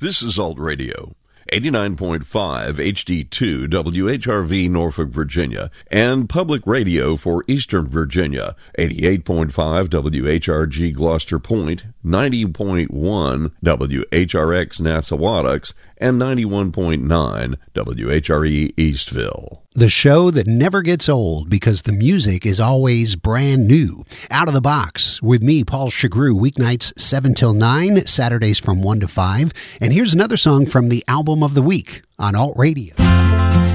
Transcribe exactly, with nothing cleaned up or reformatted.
This is Alt Radio, eighty-nine point five H D two W H R V Norfolk, Virginia, and Public Radio for Eastern Virginia, eighty-eight point five W H R G Gloucester Point, ninety point one W H R X Nassawadox, and ninety-one point nine W H R E Eastville. The show that never gets old because the music is always brand new. Out of the Box with me, Paul Chagru, weeknights seven till nine, Saturdays from one to five. And here's another song from the album of the week on Alt Radio.